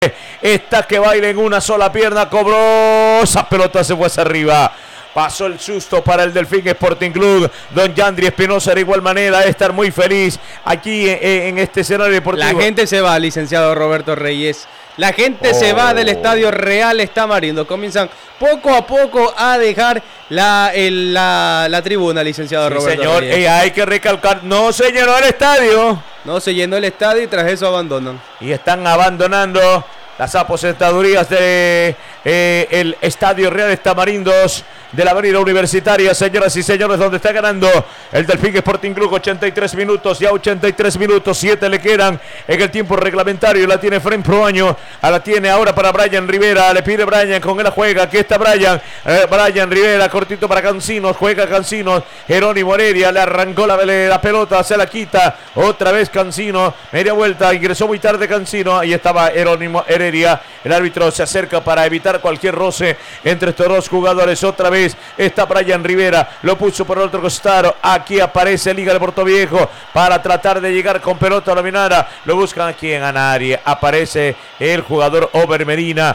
Está que baila en una sola pierna, cobró, esa pelota se fue hacia arriba. Pasó el susto para el Delfín Sporting Club. Don Yandri Espinosa de igual manera a estar muy feliz aquí en este escenario deportivo. La gente se va, licenciado Roberto Reyes. La gente se va del Estadio Real Tamarindo. Comienzan poco a poco a dejar la tribuna, licenciado Roberto señor, Reyes. Hay que recalcar, no se llenó el estadio. No se llenó el estadio y tras eso abandonan. Y están abandonando las aposentadurías de el Estadio Real Tamarindos de la Avenida Universitaria, señoras y señores, donde está ganando el Delfín Sporting Club. 83 minutos, ya 83 minutos, 7 le quedan en el tiempo reglamentario. La tiene Fren Proaño, la tiene ahora para Brian Rivera, le pide Brian, con él juega, aquí está Brian Rivera, cortito para Cancinos, juega Cancinos, Jerónimo Heredia, le arrancó la pelota, se la quita, otra vez Cancino, media vuelta, ingresó muy tarde Cancino, ahí estaba Jerónimo Heredia, el árbitro se acerca para evitar cualquier roce entre estos dos jugadores. Otra vez está Brian Rivera, lo puso por el otro costado, aquí aparece Liga de Portoviejo para tratar de llegar con pelota dominada, lo buscan aquí en Anarie, aparece el jugador Ober Medina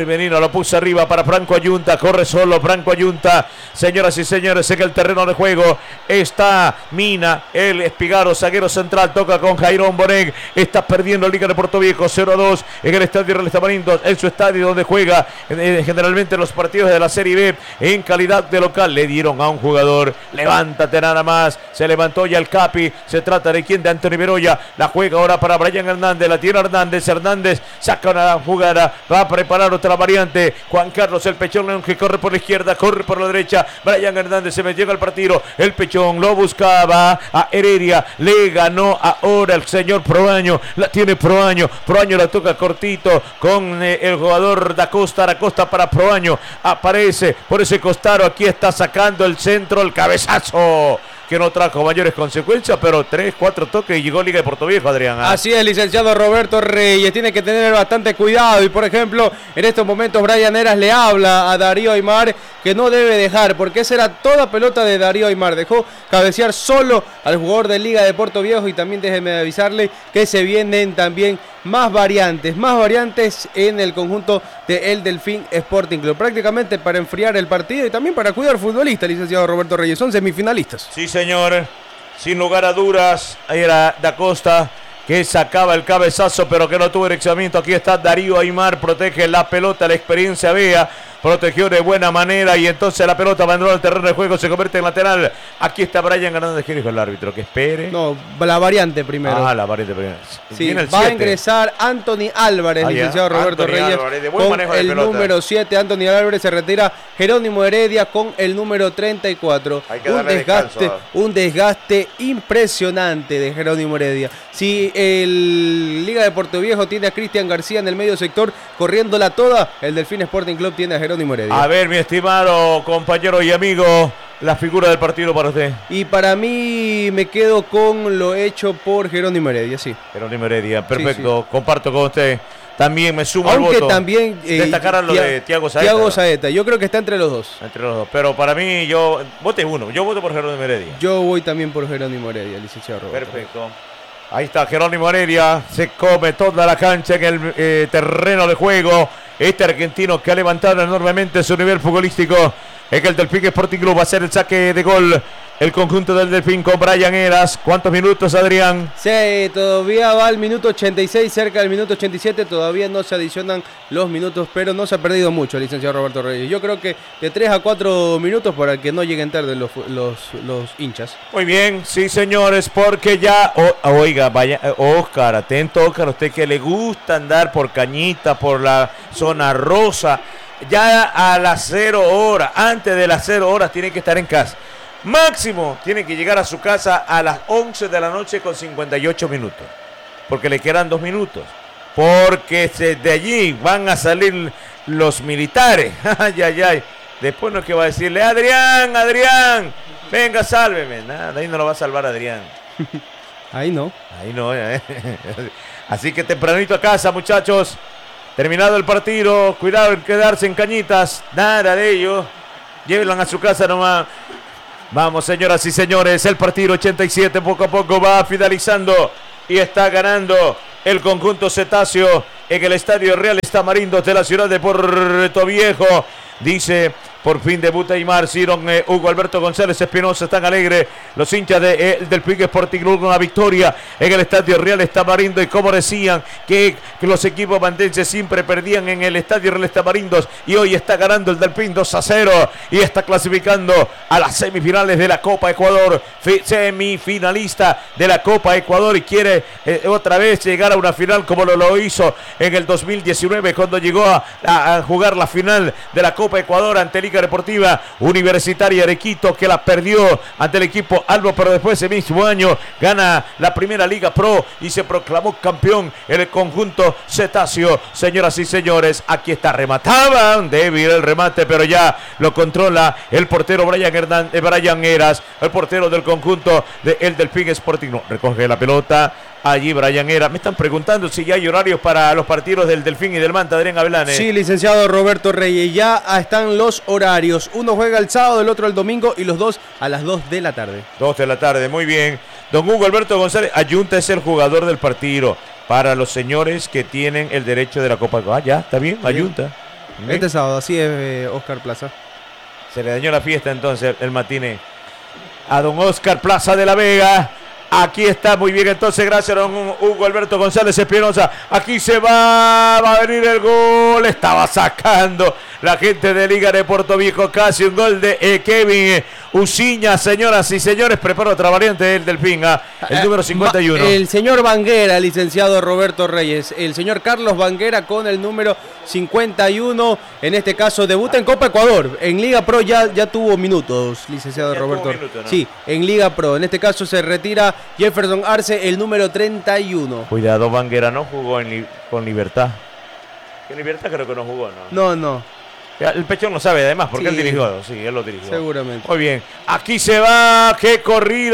lo puso arriba para Franco Ayunta, corre solo Franco Ayunta, señoras y señores, en el terreno de juego está Mina, el Espigaro, zaguero central, toca con Jairón Bonet, está perdiendo Liga de Portoviejo 0-2 en el Estadio Real Tamarindo, en su estadio donde juega generalmente los partidos de la Serie B en calidad de local. Le dieron a un jugador, levántate nada más, se levantó ya el Capi, se trata de quién, de Anthony Beroya, la juega ahora para Brian Hernández, la tiene Hernández saca una jugada, va a preparar otra variante, Juan Carlos el Pechón León que corre por la izquierda, corre por la derecha, Brian Hernández se metió al partido, el Pechón lo buscaba a Heredia, le ganó ahora el señor Proaño, la tiene Proaño la toca cortito con el jugador Da Costa para Proaño, aparece por ese costado, aquí está sacando el centro, el cabezazo que no trajo mayores consecuencias, pero 3-4 toques y llegó Liga de Portoviejo, Adrián. Así es, licenciado Roberto Reyes, tiene que tener bastante cuidado y por ejemplo, en estos momentos Brian Heras le habla a Darío Aymar que no debe dejar, porque esa era toda pelota de Darío Aymar, dejó cabecear solo al jugador de Liga de Portoviejo y también déjeme avisarle que se vienen también más variantes en el conjunto de el Delfín Sporting Club, prácticamente para enfriar el partido y también para cuidar futbolistas, licenciado Roberto Reyes, son semifinalistas. Sí, señor, sin lugar a dudas, ahí era Da Costa que sacaba el cabezazo pero que no tuvo direccionamiento. Aquí está Darío Aymar, protege la pelota, la experiencia vea, protegió de buena manera y entonces la pelota abandonó el terreno de juego, se convierte en lateral. Aquí está Brian Hernández, ¿qué dijo el árbitro? Que espere. No, la variante primero. La variante primero. Sí, va a ingresar Anthony Álvarez, licenciado Roberto Reyes, con el número 7. Anthony Álvarez se retira Jerónimo Heredia con el número 34. Un desgaste impresionante de Jerónimo Heredia. Si el Liga de Portoviejo tiene a Cristian García en el medio sector corriéndola toda, el Delfín Sporting Club tiene a Jerónimo Heredia. A ver, mi estimado compañero y amigo, la figura del partido para usted. Y para mí me quedo con lo hecho por Jerónimo Heredia, sí. Jerónimo Heredia, perfecto, sí. Comparto con usted. También me sumo aunque al voto. También destacar a lo de Thiago Saeta. Thiago Saeta, yo creo que está entre los dos. Pero para mí, yo vote uno. Yo voto por Jerónimo Heredia. Yo voy también por Jerónimo Heredia, licenciado Roberto. Perfecto. Ahí está Jerónimo Heredia, se come toda la cancha en el terreno de juego. Este argentino que ha levantado enormemente su nivel futbolístico. Es que el Delfín Sporting Club va a hacer el saque de gol. El conjunto del Delfín con Brian Heras. ¿Cuántos minutos, Adrián? Sí, todavía va al minuto 86, cerca del minuto 87. Todavía no se adicionan los minutos, pero no se ha perdido mucho, licenciado Roberto Reyes. Yo creo que de 3 a 4 minutos para que no lleguen tarde los hinchas. Muy bien, sí, señores, porque ya... oiga, vaya, Oscar, atento, Oscar, usted que le gusta andar por Cañita, por la zona rosa. Ya a las 0 horas, antes de las 0 horas, tiene que estar en casa. Máximo tiene que llegar a su casa a las 11 de la noche con 58 minutos. Porque le quedan 2 minutos. Porque de allí van a salir los militares. Ay. Después no es que va a decirle, Adrián, venga, sálveme. Nada, ahí no lo va a salvar Adrián. Ahí no. Así que tempranito a casa, muchachos. Terminado el partido, cuidado en quedarse en Cañitas. Nada de ello. Llévenlo a su casa nomás. Vamos, señoras y señores, el partido 87 poco a poco va finalizando y está ganando el conjunto cetáceo en el Estadio Real Estamarindos de la ciudad de Puerto Viejo. Dice, por fin debuta Aymar. Siron Hugo Alberto González Espinosa, están alegres los hinchas del Delfín Sporting Club, una victoria en el Estadio Real Estamarindos. Y como decían que los equipos mandenses siempre perdían en el Estadio Real Estamarindos, y hoy está ganando el Delfín 2-0 y está clasificando a las semifinales de la Copa Ecuador, semifinalista de la Copa Ecuador, y quiere otra vez llegar a una final como lo hizo en el 2019 cuando llegó a jugar la final de la Copa Ecuador ante Liga Deportiva Universitaria de Quito, que la perdió ante el equipo Albo, pero después ese mismo año gana la primera Liga Pro y se proclamó campeón en el conjunto cetáceo. Señoras y señores, aquí está, remataban, débil el remate, pero ya lo controla el portero Brian Heras, el portero del conjunto del Delfín Sporting. No, recoge la pelota. Allí Brian Heras. Me están preguntando si ya hay horarios para los partidos del Delfín y del Manta, Adrián Avelane. Sí, licenciado Roberto Reyes, ya están los horarios. Uno juega el sábado, el otro el domingo, y los dos a las 2 de la tarde. 2 de la tarde, muy bien. Don Hugo Alberto González, Ayunta es el jugador del partido. Para los señores que tienen el derecho de la Copa. Ah, ya, está bien, Ayunta. ¿Sí? Este sábado, así es, Oscar Plaza. Se le dañó la fiesta entonces el matiné a don Oscar Plaza de la Vega. Aquí está, muy bien, entonces gracias a don Hugo Alberto González Espinosa. Aquí va a venir el gol. Estaba sacando la gente de Liga de Puerto Viejo, casi un gol de Kevin Uciña. Señoras y señores, prepara otra variante del Delfín, el número 51. El señor Banguera, licenciado Roberto Reyes. El señor Carlos Banguera con el número 51. En este caso debuta en Copa Ecuador. En Liga Pro ya tuvo minutos, licenciado Roberto. ¿No? Sí, en Liga Pro. En este caso se retira Jefferson Arce, el número 31. Cuidado, Banguera no jugó con Libertad. En Libertad creo que no jugó, ¿no? No. El Pechón no sabe además porque él dirigió. Sí, él lo dirigió. Seguramente. Muy bien. Aquí se va. ¡Qué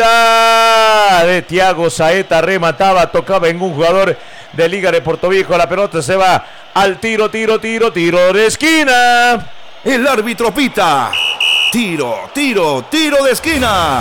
corrida! De Thiago Saeta. Remataba, tocaba en un jugador de Liga de Puerto Viejo. La pelota se va al tiro de esquina. El árbitro pita. Tiro de esquina.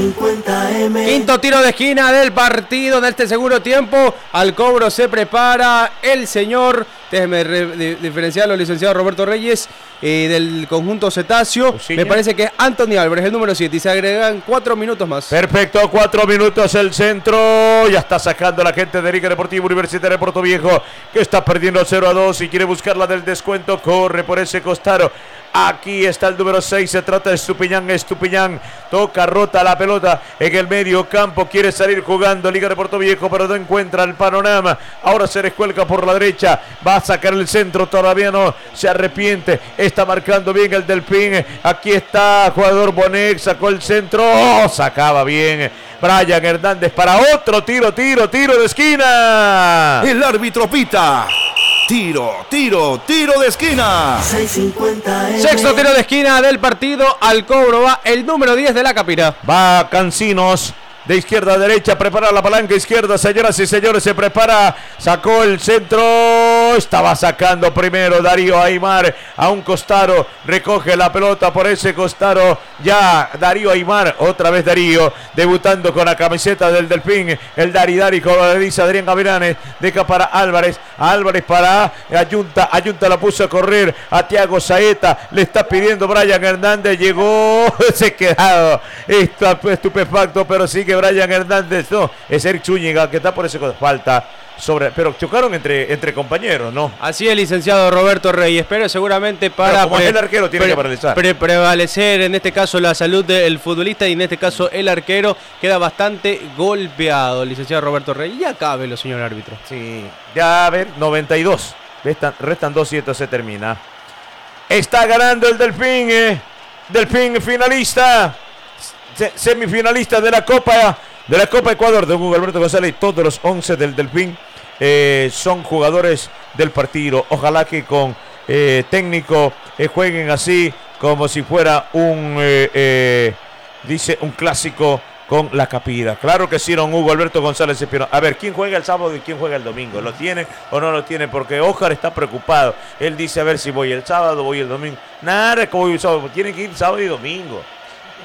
650M. Quinto tiro de esquina del partido en este segundo tiempo. Al cobro se prepara el señor, déjeme diferenciarlo, licenciado Roberto Reyes, del conjunto cetáceo. Uciña. Me parece que es Anthony Álvarez, el número 7, y se agregan 4 minutos más. Perfecto, 4 minutos el centro. Ya está sacando la gente de Liga Deportiva Universitaria de Puerto Viejo, que está perdiendo 0-2 y quiere buscar la del descuento. Corre por ese costado. Aquí está el número 6, se trata de Estupiñán, toca, rota la pelota en el medio campo, quiere salir jugando Liga de Puerto Viejo, pero no encuentra el panorama. Ahora se descuelga por la derecha, va a sacar el centro, todavía no, se arrepiente, está marcando bien el Delfín. Aquí está jugador Bonet, sacó el centro, sacaba bien Brian Hernández para otro tiro de esquina. El árbitro pita. Tiro de esquina. 650M. Sexto tiro de esquina del partido. Al cobro va el número 10 de la Capira. Va Cancinos. De izquierda a derecha, prepara la palanca izquierda, señoras y señores, se prepara, sacó el centro, estaba sacando primero Darío Aymar a un costado, recoge la pelota por ese costado, ya Darío Aymar, otra vez Darío, debutando con la camiseta del Delfín, el Dari, como le dice Adrián Gavilanes, deja para Álvarez para Ayunta la puso a correr a Thiago Saeta, le está pidiendo Brian Hernández, llegó, se ha quedado estupefacto, pero sigue Brian Hernández, no, es Eric Zúñiga que está por ese falta pero chocaron entre compañeros, ¿no? Así es, licenciado Roberto Reyes, pero seguramente para como el arquero tiene que prevalecer en este caso la salud del futbolista, y en este caso el arquero queda bastante golpeado, licenciado Roberto Reyes. Ya cábelo, señor árbitro. Sí, ya a ver, 92, restan 2 y esto se termina. Está ganando el Delfín finalista, semifinalista de la Copa Ecuador, de Hugo Alberto González. Todos los 11 del Delfín son jugadores del partido. Ojalá que con técnico jueguen así como si fuera un clásico con la Capira. Claro que sí, don Hugo Alberto González Espino. A ver, ¿quién juega el sábado y quién juega el domingo? ¿Lo tiene o no lo tiene? Porque Ojar está preocupado. Él dice, a ver si voy el sábado, voy el domingo. Nada, como voy el sábado. Tiene que ir sábado y domingo.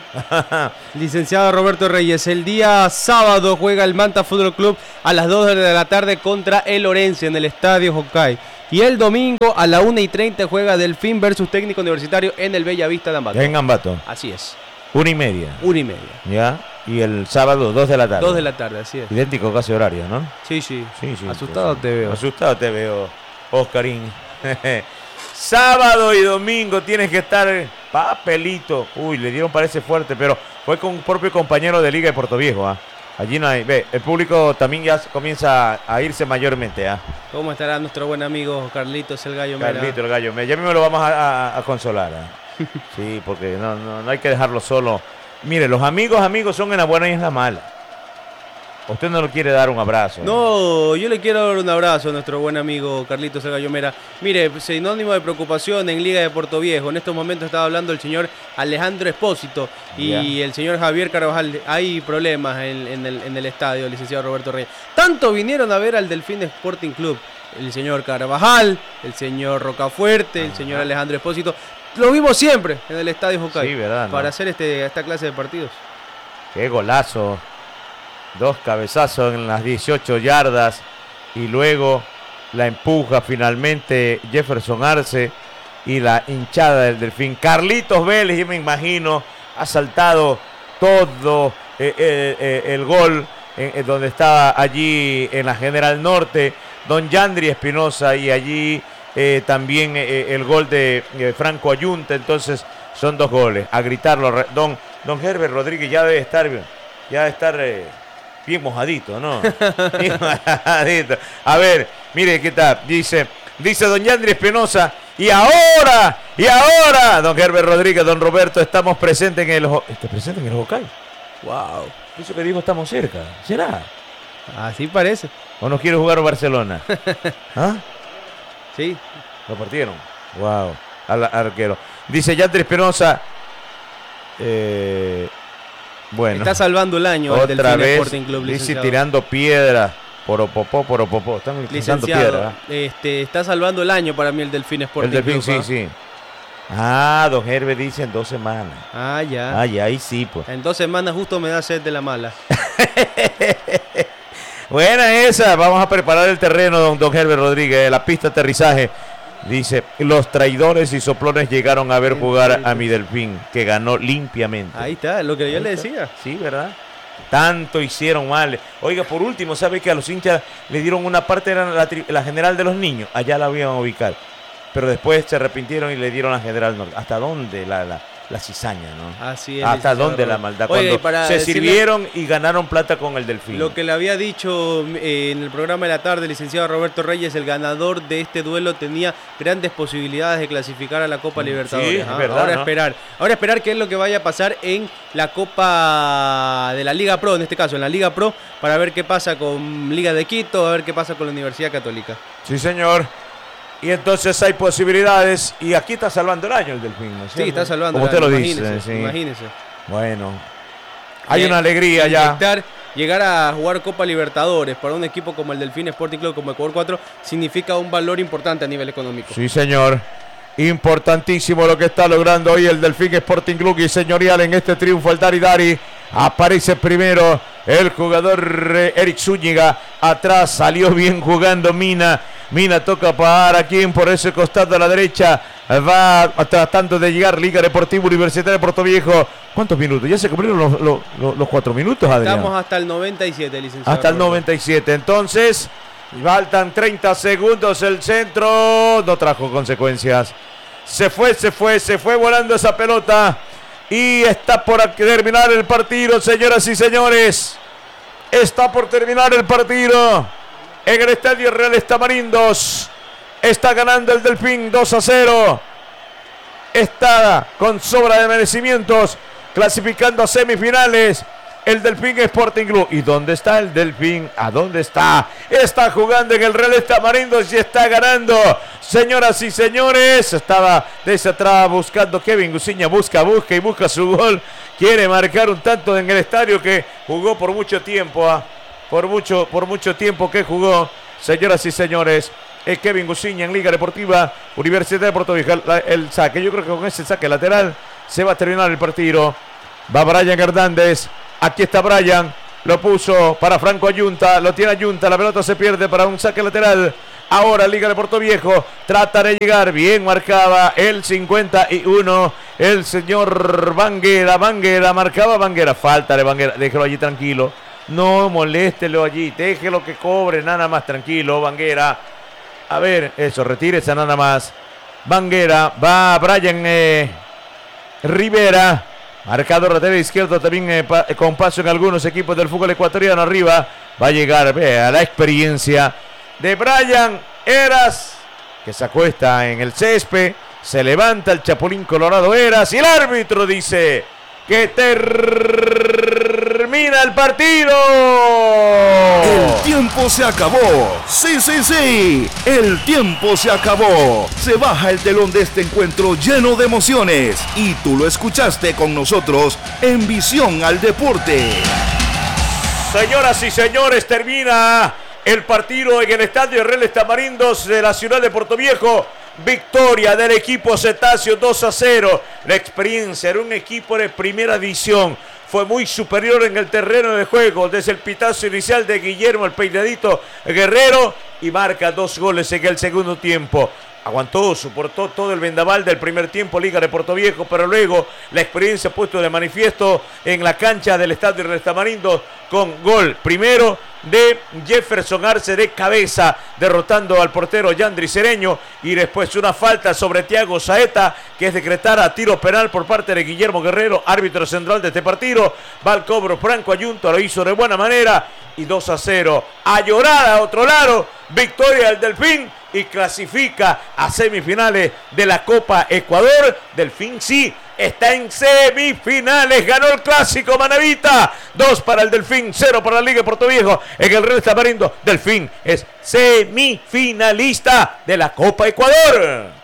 Licenciado Roberto Reyes, el día sábado juega el Manta Fútbol Club a las 2 de la tarde contra el Orense en el Estadio Hokkaido. Y el domingo a la 1:30 juega Delfín versus Técnico Universitario en el Bellavista de Ambato. En Ambato. Así es. 1:30. 1:30. Ya. Y el sábado 2 de la tarde. 2 de la tarde, así es. Idéntico casi horario, ¿no? Sí, sí. Sí. Asustado te veo. Asustado te veo, Oscarín. Sábado y domingo tienes que estar papelito. Uy, le dieron parece fuerte, pero fue con un propio compañero de Liga de Puerto Viejo. Allí no hay. Ve, el público también ya comienza a irse mayormente. ¿Cómo estará nuestro buen amigo Carlitos el Gallo Mera? Carlito el Gallo Mera. Ya mismo lo vamos a consolar. Sí, porque no hay que dejarlo solo. Mire, los amigos son en la buena y en la mala. Usted no le quiere dar un abrazo. No, yo le quiero dar un abrazo a nuestro buen amigo Carlitos el Gallo Mera. Mire, sinónimo de preocupación en Liga de Puerto Viejo. En estos momentos estaba hablando el señor Alejandro Espósito y el señor Javier Carvajal. Hay problemas en el estadio, licenciado Roberto Reyes. Tanto vinieron a ver al Delfín Sporting Club. El señor Carvajal, el señor Rocafuerte, el señor Alejandro Espósito. Lo vimos siempre en el estadio Hokkaido. Sí, ¿verdad? ¿No? Para hacer esta clase de partidos. Qué golazo. 2 cabezazos en las 18 yardas y luego la empuja finalmente Jefferson Arce y la hinchada del Delfín. Carlitos Vélez, yo me imagino, ha saltado todo el gol donde estaba allí en la General Norte, don Yandri Espinosa y allí también el gol de Franco Ayunta. Entonces son 2 goles. A gritarlo, don Herbert Rodríguez ya debe estar bien mojadito, ¿no? Bien mojadito. A ver, mire qué tal. Dice don Yandri Espinosa. Y ahora, don Herbert Rodríguez, don Roberto, estamos presentes en el Hokkaido. Wow. Eso que dijo, estamos cerca. ¿Será? Así parece. ¿O no quiere jugar a Barcelona? ¿Ah? Sí. Lo partieron. Wow. Al arquero. Dice Yandri Espinosa. Bueno, está salvando el año otra el Delfín vez, Sporting Club, licenciado. dice tirando piedra, poropopó, están tirando piedra. Está salvando el año para mí el Delfín Sporting El Delfín, Club. sí. Don Herbert dice en 2 semanas. Ya. Ahí sí, pues. En 2 semanas justo me da sed de la mala. Buena esa, vamos a preparar el terreno, don Herbert Rodríguez, la pista de aterrizaje. Dice, los traidores y soplones llegaron a ver jugar a mi Delfín, que ganó limpiamente. Ahí está, lo que yo le decía. Sí, ¿verdad? Tanto hicieron mal. Oiga, por último, ¿sabe que a los hinchas le dieron una parte, era la general de los niños? Allá la habían a ubicar. Pero después se arrepintieron y le dieron la general norte. ¿Hasta dónde la cizaña, no? Así es. ¿Hasta dónde la maldad? Oye, cuando se sirvieron y ganaron plata con el Delfín. Lo que le había dicho en el programa de la tarde, el licenciado Roberto Reyes, el ganador de este duelo tenía grandes posibilidades de clasificar a la Copa Libertadores. Sí, es verdad, Ahora esperar qué es lo que vaya a pasar en la Copa de la Liga Pro, en este caso, en la Liga Pro, para ver qué pasa con Liga de Quito, a ver qué pasa con la Universidad Católica. Sí, señor. Y entonces hay posibilidades. Y aquí está salvando el año el Delfín, ¿no es cierto? Sí, está salvando. Como usted lo dice. Sí. Imagínese. Bueno. Hay una alegría ya. Llegar a jugar Copa Libertadores para un equipo como el Delfín Sporting Club, como Ecuador 4, significa un valor importante a nivel económico. Sí, señor. Importantísimo lo que está logrando hoy el Delfín Sporting Club y señorial en este triunfo al Dari. Aparece primero el jugador Eric Zúñiga. Atrás salió bien jugando Mina. Mina toca para quien por ese costado a la derecha. Va tratando de llegar Liga Deportiva Universitaria de Puerto Viejo. ¿Cuántos minutos? Ya se cumplieron los 4 minutos, Adrián. Estamos hasta el 97, licenciado. Hasta el 97. Entonces, faltan 30 segundos. El centro no trajo consecuencias. Se fue volando esa pelota. Y está por terminar el partido, señoras y señores. Está por terminar el partido. En el Estadio Real Tamarindos. Está ganando el Delfín 2-0. Está con sobra de merecimientos. Clasificando a semifinales. El Delfín Sporting Club. ¿Y dónde está el Delfín? ¿A dónde está? Está jugando en el Real Tamarindos y está ganando. Señoras y señores, estaba desde atrás buscando Kevin Gusiña. Busca su gol. Quiere marcar un tanto en el estadio que jugó por mucho tiempo. Por mucho tiempo que jugó. Señoras y señores, Kevin Gusiña en Liga Deportiva Universidad de Puerto Viejo. El saque, yo creo que con ese saque lateral se va a terminar el partido. Va Brian Hernández. Aquí está Brian. Lo puso para Franco Ayunta. Lo tiene Ayunta. La pelota se pierde para un saque lateral. Ahora Liga de Portoviejo trata de llegar. Bien marcaba el 51. El señor Banguera. Banguera marcaba Banguera. Falta de Banguera. Déjelo allí tranquilo. No moléstelo allí. Déjelo que cobre nada más tranquilo. Banguera. A ver, eso. Retírese nada más. Banguera. Va Brian Rivera. Marcador lateral izquierdo también con paso en algunos equipos del fútbol ecuatoriano. Arriba va a llegar, vea, la experiencia de Brian Heras, que se acuesta en el césped. Se levanta el Chapulín Colorado Heras y el árbitro dice que termina el partido. El tiempo se acabó. Sí, sí, sí. El tiempo se acabó. Se baja el telón de este encuentro lleno de emociones. Y tú lo escuchaste con nosotros en Visión al Deporte. Señoras y señores, termina el partido en el estadio Reales Tamarindos de la ciudad de Portoviejo. Victoria del equipo Cetáceo 2-0. La experiencia era un equipo de primera división. Fue muy superior en el terreno de juego desde el pitazo inicial de Guillermo el Peinadito Guerrero y marca 2 goles en el segundo tiempo. Aguantó, soportó todo el vendaval del primer tiempo Liga de Portoviejo, pero luego la experiencia puesto de manifiesto en la cancha del estadio Reales Tamarindos con gol primero de Jefferson Arce de cabeza, derrotando al portero Yandri Cereño, y después una falta sobre Thiago Saeta, que es decretada a tiro penal por parte de Guillermo Guerrero, árbitro central de este partido. Va al cobro Franco Ayunta, lo hizo de buena manera, y 2-0. A llorar a otro lado, victoria del Delfín, y clasifica a semifinales de la Copa Ecuador. Delfín sí está en semifinales, ganó el clásico Manavita, 2 para el Delfín, 0 para la Liga de Portoviejo. En el Reales Tamarindos, Delfín es semifinalista de la Copa Ecuador.